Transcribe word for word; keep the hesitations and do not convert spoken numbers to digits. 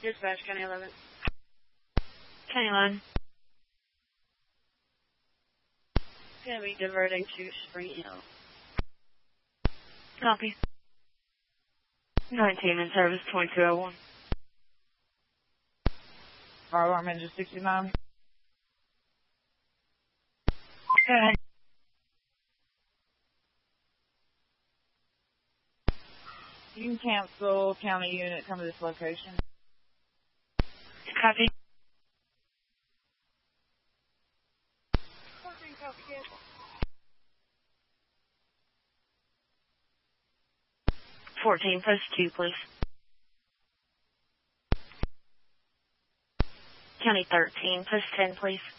Dispatch, County eleven. County eleven. Going to be diverting to Spring Hill. Copy. nineteen in service, twenty-two oh one. Fire alarm engine sixty-nine. Go ahead. You can cancel county unit, come to this location. Copy. fourteen, post two, please. County thirteen, post ten, please.